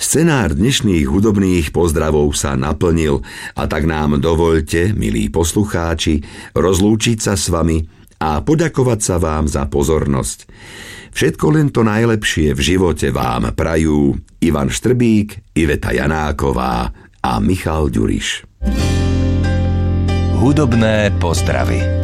Scenár dnešných hudobných pozdravov sa naplnil a tak nám dovoľte, milí poslucháči, rozlúčiť sa s vami a poďakovať sa vám za pozornosť. Všetko len to najlepšie v živote vám prajú Ivan Štrbík, Iveta Janáková a Michal Ďuriš. Hudobné pozdravy.